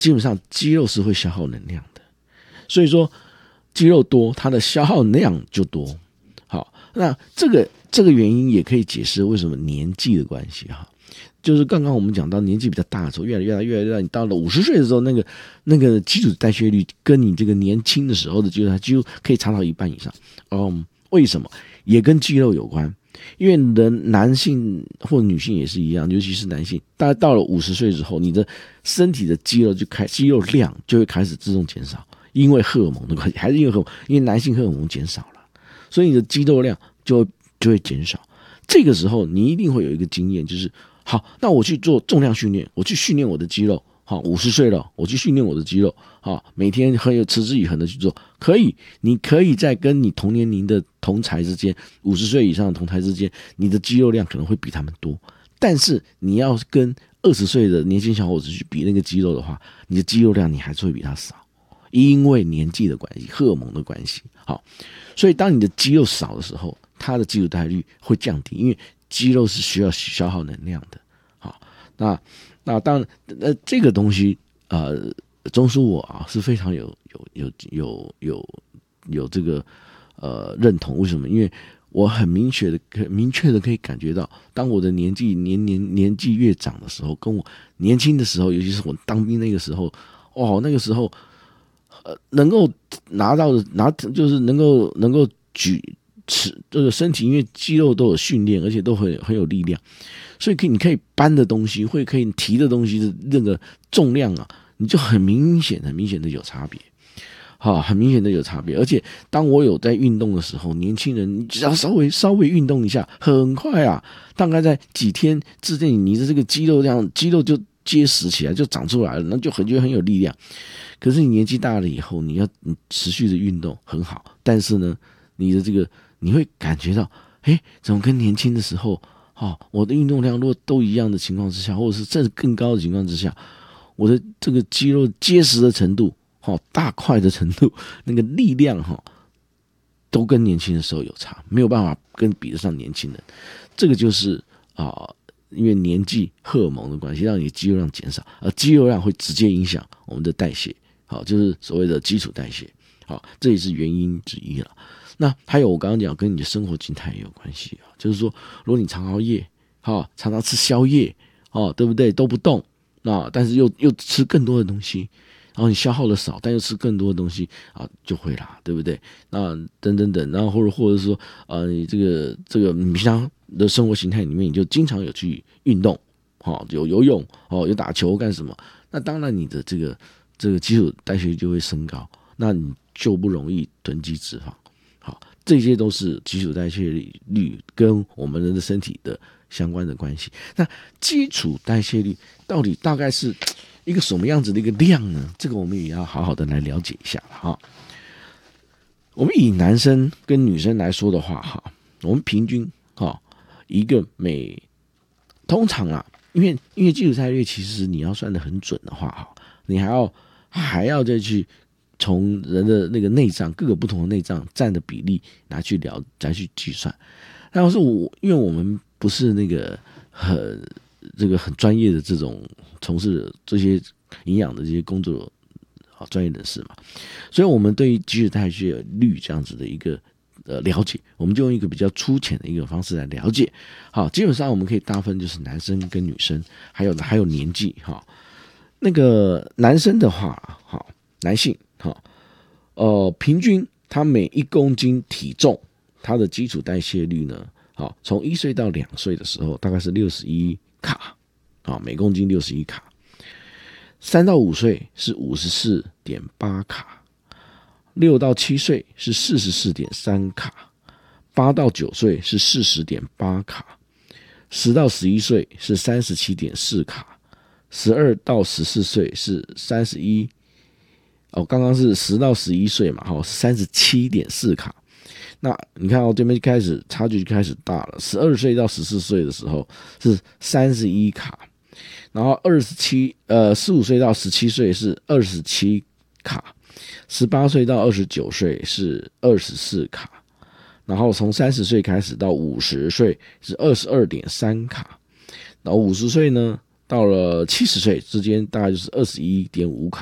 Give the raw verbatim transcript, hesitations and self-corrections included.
基本上肌肉是会消耗能量的，所以说肌肉多，它的消耗量就多。好，那这个这个原因也可以解释为什么年纪的关系哈。就是刚刚我们讲到年纪比较大的时候，越来越大，越来越大，你到了五十岁的时候，那个那个基础代谢率跟你这个年轻的时候的基础代谢几乎可以差到一半以上。嗯，为什么？也跟肌肉有关，因为人男性或女性也是一样，尤其是男性，大概到了五十岁之后，你的身体的肌肉就开肌肉量就会开始自动减少，因为荷尔蒙的关系，还是因为荷尔蒙，因为男性荷尔蒙减少了，所以你的肌肉量就会就会减少。这个时候你一定会有一个经验，就是好，那我去做重量训练，我去训练我的肌肉。好，五十岁了，我去训练我的肌肉。好，每天很有持之以恒的去做，可以。你可以在跟你同年龄的同才之间，五十岁以上的同才之间，你的肌肉量可能会比他们多。但是你要跟二十岁的年轻小伙子去比那个肌肉的话，你的肌肉量你还是会比他少，因为年纪的关系、荷尔蒙的关系。好，所以当你的肌肉少的时候，它的基础代谢率会降低，因为肌肉是需要消耗能量的。好，那那当然，呃，这个东西，呃，钟叔我啊是非常有有有有有有这个呃认同。为什么？因为我很明确的、很明确的可以感觉到，当我的年纪年年年纪越长的时候，跟我年轻的时候，尤其是我当兵那个时候，哦，那个时候，呃，能够拿到的拿就是能够能够举持这个身体，因为肌肉都有训练，而且都很很有力量。所以可以，你可以搬的东西，会可以提的东西的那个重量啊，你就很明显、很明显的有差别，好，很明显的有差别。而且当我有在运动的时候，年轻人你只要稍微稍微运动一下，很快啊，大概在几天之内，你的这个肌肉量肌肉就结实起来，就长出来了，那就很觉得很有力量。可是你年纪大了以后，你要你持续的运动很好，但是呢，你的这个你会感觉到，哎，怎么跟年轻的时候？哦，我的运动量如果都一样的情况之下，或者是甚至更高的情况之下，我的这个肌肉结实的程度，哦，大块的程度，那个力量哈、哦，都跟年轻的时候有差，没有办法跟比得上年轻人。这个就是啊、呃，因为年纪荷尔蒙的关系，让你的肌肉量减少，而肌肉量会直接影响我们的代谢，好，就是所谓的基础代谢，好，这也是原因之一了。那还有我刚刚讲跟你的生活形态也有关系啊，就是说如果你常熬夜，哦，常常吃宵夜，哦，对不对？都不动，啊，但是又又吃更多的东西，然后你消耗的少，但又吃更多的东西啊，就会啦，对不对？那等等等，然后或者或者说呃，你这个这个你平常的生活形态里面，你就经常有去运动，哦，有游泳，哦，有打球干什么？那当然你的这个这个基础代谢率就会升高，那你就不容易囤积脂肪。好，这些都是基础代谢率跟我们人的身体的相关的关系。那基础代谢率到底大概是一个什么样子的一个量呢？这个我们也要好好的来了解一下哈。我们以男生跟女生来说的话哈，我们平均哈一个每通常啊，因为因为基础代谢率其实你要算得很准的话哈，你还要还要再去。从人的那个内脏各个不同的内脏占的比例拿去聊，再去计算。但是我因为我们不是那个很这个很专业的这种从事这些营养的这些工作好专业人士嘛，所以我们对于基础代谢率这样子的一个呃了解，我们就用一个比较粗浅的一个方式来了解。好，基本上我们可以大分就是男生跟女生，还有还有年纪哈。那个男生的话，好，男性。好，呃，平均他每一公斤体重，他的基础代谢率呢，好，从一岁到两岁的时候，大概是六十一卡，啊，每公斤六十一卡。三到五岁是五十四点八卡，六到七岁是四十四点三卡，八到九岁是四十点八卡，十到十一岁是三十七点四卡，十二到十四岁是三十一。哦，刚刚是十到十一岁嘛，好，三十七点四卡。那你看哦，这边开始差距就开始大了。十二岁到十四岁的时候是三十一卡，然后二十七呃十五岁到十七岁是二十七卡，十八岁到二十九岁是二十四卡，然后从三十岁开始到五十岁是二十二点三卡，然后五十岁呢到了七十岁之间，大概就是二十一点五卡。